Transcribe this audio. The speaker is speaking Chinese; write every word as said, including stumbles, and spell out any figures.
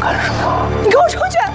干什么？ 你给我出去！